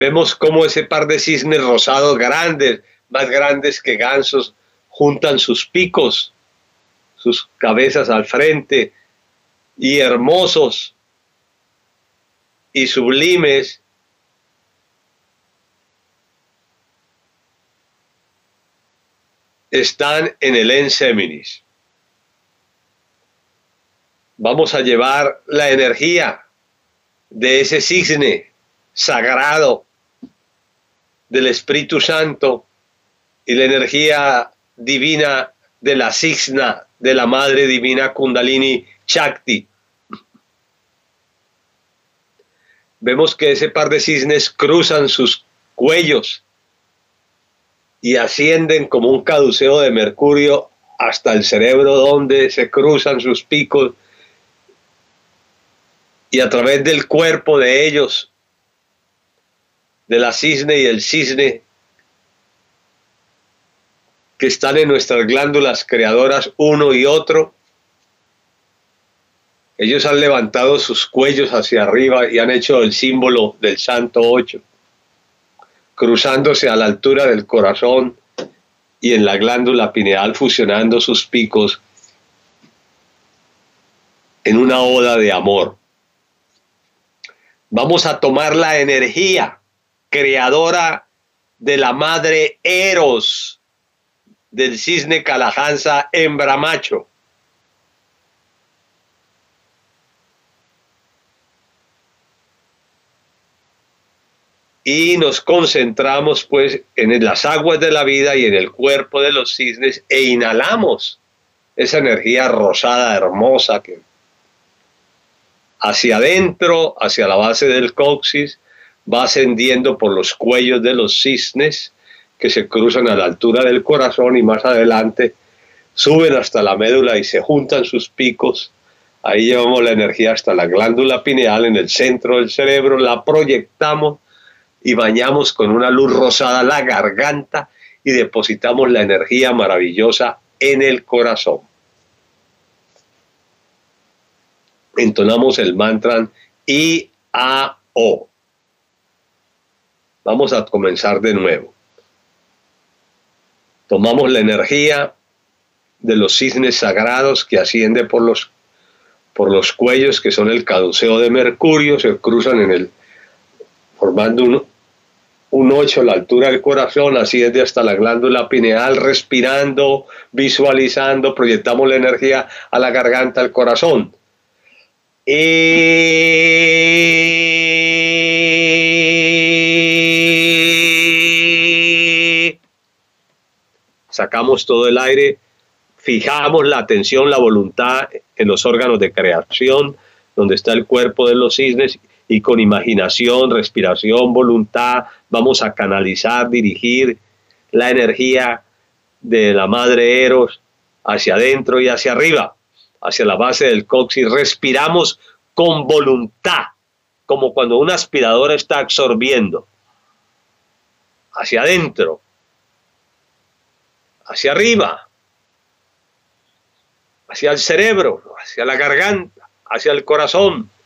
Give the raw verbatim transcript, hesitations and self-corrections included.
Vemos cómo ese par de cisnes rosados grandes, más grandes que gansos, juntan sus picos, sus cabezas al frente, y hermosos y sublimes, están en el Enseminis. Vamos a llevar la energía de ese cisne sagrado del Espíritu Santo y la energía divina de la cisna de la Madre Divina Kundalini Shakti. Vemos que ese par de cisnes cruzan sus cuellos y ascienden como un caduceo de mercurio hasta el cerebro, donde se cruzan sus picos, y a través del cuerpo de ellos, de la cisne y el cisne, que están en nuestras glándulas creadoras uno y otro, ellos han levantado sus cuellos hacia arriba y han hecho el símbolo del Santo Ocho, cruzándose a la altura del corazón y en la glándula pineal, fusionando sus picos en una oda de amor. Vamos a tomar la energía creadora de la madre Eros, del cisne Kalahansa hembra macho. Y nos concentramos pues en las aguas de la vida y en el cuerpo de los cisnes, e inhalamos esa energía rosada, hermosa, que hacia adentro, hacia la base del coxis, va ascendiendo por los cuellos de los cisnes, que se cruzan a la altura del corazón, y más adelante suben hasta la médula y se juntan sus picos. Ahí llevamos la energía hasta la glándula pineal en el centro del cerebro, la proyectamos y bañamos con una luz rosada la garganta y depositamos la energía maravillosa en el corazón. Entonamos el mantra I A O. Vamos a comenzar de nuevo. Tomamos la energía de los cisnes sagrados que asciende por los, por los cuellos, que son el caduceo de mercurio, se cruzan en el, formando un, un ocho a la altura del corazón, asciende hasta la glándula pineal, respirando, visualizando, proyectamos la energía a la garganta, al corazón. Y sacamos todo el aire, fijamos la atención, la voluntad en los órganos de creación, donde está el cuerpo de los cisnes, y con imaginación, respiración, voluntad, vamos a canalizar, dirigir la energía de la madre Eros hacia adentro y hacia arriba, hacia la base del coxis. Respiramos con voluntad, como cuando una aspiradora está absorbiendo, hacia adentro, hacia arriba, hacia el cerebro, hacia la garganta, hacia el corazón.